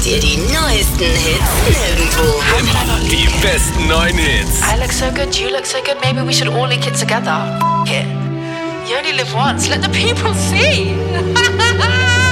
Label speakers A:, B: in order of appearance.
A: bekommt ihr die neuesten Hits nirgendwo.
B: Die besten neuen Hits.
C: I look so good, you look so good, maybe we should all leak it together. F*** it. You only live once, let the people see.